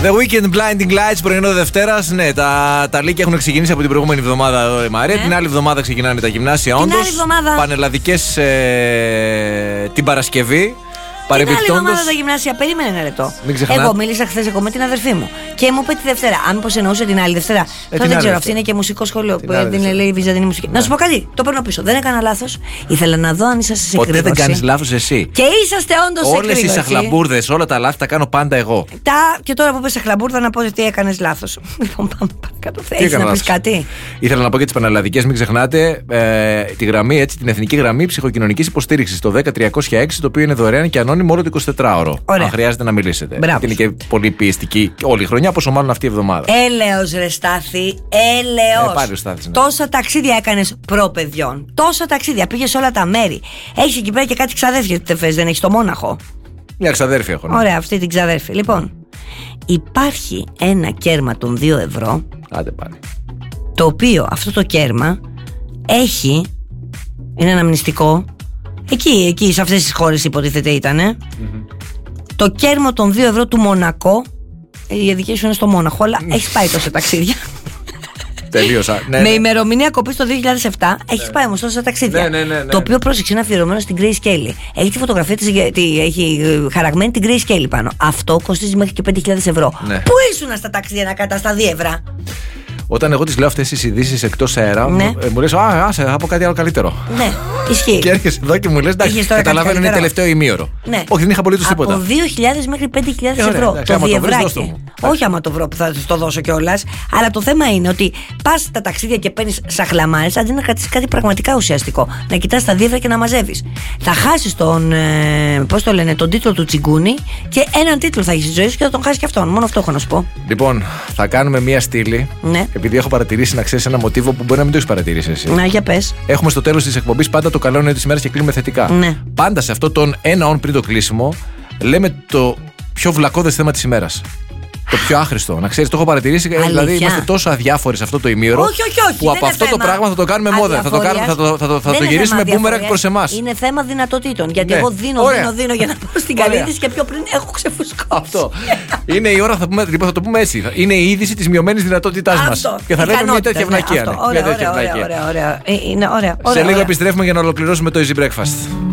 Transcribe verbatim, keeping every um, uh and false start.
The Weekend Blinding Lights, πρωινό Δευτέρας. Ναι, τα, τα λύκια έχουν ξεκινήσει από την προηγούμενη εβδομάδα εδώ η Μαρία. Ναι. Την άλλη εβδομάδα ξεκινάνε τα γυμνάσια. Την όντως. άλλη εβδομάδα. Πανελλαδικές ε, την Παρασκευή. Την άλλη εβδομάδα τα γυμνάσια, περίμενε ένα λεπτό. Εγώ μίλησα χθες εγώ με την αδερφή μου και μου είπε τη Δευτέρα. Αν μήπως εννοούσε την άλλη Δευτέρα. Ε, τώρα δεν ξέρω, αυτή είναι και μουσικό σχολείο που την λέει Βυζαντινή μουσική. Ναι. Να σου πω κάτι, το παίρνω πίσω. Δεν έκανα λάθος. Ήθελα να δω αν είσαστε σε εκκρεμότητα. Ποτέ δεν κάνεις λάθος εσύ. Και είσαστε όντως σε εκκρεμότητα. Όλες οι σαχλαμπούρδες, όλα τα λάθη τα κάνω πάντα εγώ. Τα... Και τώρα που πες σαχλαμπούρδα να πω ότι έκανες λάθος. Λοιπόν, πάμε παρακάτω. Θέλεις να πεις κάτι? Ήθελα να πω και τις πανελλαδικές, μην ξεχνάτε ε, τη γραμμή, έτσι, την εθνική γραμμή ψυχοκοινωνικής υποστήριξης. Το δέκα τριακόσια έξι, το οποίο είναι δωρεάν και ανώνυμο όλο το εικοσιτετράωρο. Ωραία. Αν χρειάζεται να μιλήσετε. Μπράβο. Είναι και πολύ πιεστική όλη η χρονιά, πόσο μάλλον αυτή η εβδομάδα. Έλεος ρε Στάθη, έλεος. Ε, πάλι ο Στάθης, ναι. Τόσα ταξίδια έκανες προπαιδιών. Τόσα ταξίδια, πήγες σε όλα τα μέρη. Έχεις εκεί πέρα και κάτι ξαδέρφια τι θες, δεν έχεις το Μόναχο? Μια ξαδέρφη έχω. Ναι. Ωραία, αυτή την ξαδέρφη. Λοιπόν, υπάρχει ένα κέρμα των δύο ευρώ. Άντε πάλι. Το οποίο αυτό το κέρμα έχει. Είναι αναμνηστικό. Εκεί, εκεί, σε αυτές τις χώρες υποτίθεται ήτανε. Mm-hmm. Το κέρμα των δύο ευρώ του Μονακό. Η δική σου είναι στο Μόναχο, αλλά έχεις πάει τόσα ταξίδια. Τελείωσα. Ναι, με ναι. ημερομηνία κοπής το δύο χιλιάδες επτά έχεις πάει όμως τόσα ταξίδια. Ναι, ναι, ναι, ναι. Το οποίο, πρόσεξε, είναι αφιερωμένο στην Grace Kelly. Έχει τη φωτογραφία της, έχει χαραγμένη την Grace Kelly πάνω. Αυτό κοστίζει μέχρι και πέντε χιλιάδες ευρώ. Ναι. Πού ήσουν στα ταξίδια να κατά στα δύο ευρώ? Όταν εγώ τις λέω αυτές τις ειδήσεις εκτός αέρα, ναι. μου, μου λες, α, άσε, θα πω κάτι άλλο καλύτερο. Ναι, ισχύει. Και έρχεσαι εδώ και μου λες, εντάξει, καταλαβαίνω, είναι τελευταίο ημίωρο. Ναι. Όχι, δεν είχα απολύτως τίποτα. Από δύο χιλιάδες μέχρι πέντε χιλιάδες ευρώ. Εντάξει, το διευράκι. Το όχι άμα το βρω που θα το δώσω κιόλας. Αλλά το θέμα είναι ότι πας στα ταξίδια και παίρνεις σαχλαμάρες αντί να κρατήσεις κάτι πραγματικά ουσιαστικό. Να κοιτάς τα δίευρα και να μαζεύεις. Θα χάσεις τον, ε, πώς το λένε, τον τίτλο του τσιγκούνι και έναν τίτλο θα έχεις στη ζωή σου και θα τον χάσεις και αυτόν. Μόνο αυτό έχω να σου πω. Λοιπόν, θα κάνουμε μία στήλη. Ναι. Επειδή έχω παρατηρήσει, να ξέρεις, ένα μοτίβο που μπορεί να μην το έχεις παρατηρήσει εσύ. Να, για πες. Έχουμε στο τέλος της εκπομπής πάντα το καλό νέο της ημέρας και κλείνουμε θετικά. Ναι. Πάντα σε αυτό τον ένα όν πριν το κλείσιμο λέμε το πιο βλακώδες θέμα της ημέρας. Το πιο άχρηστο. Να ξέρεις, το έχω παρατηρήσει. Αλήθεια. Δηλαδή, είμαστε τόσο αδιάφοροι σε αυτό το ημίωρο. Όχι, όχι, όχι. Που από αυτό θέμα. το πράγμα θα το κάνουμε μόδα. Θα το, κάνουμε, θα το, θα το, θα το γυρίσουμε boomerang προς εμάς. Είναι θέμα δυνατοτήτων. Γιατί ναι. εγώ δίνω, Ωραία. δίνω, δίνω για να πάω στην καλή της και πιο πριν έχω ξεφουσκώσει. Αυτό. Είναι η ώρα, θα, πούμε, λοιπόν, θα το πούμε έτσι. Είναι η είδηση της μειωμένης δυνατότητάς μας. Και θα λέμε μια τέτοια βλακεία. Ωραία, ωραία. Σε λίγο επιστρέφουμε για να ολοκληρώσουμε το Easy Breakfast.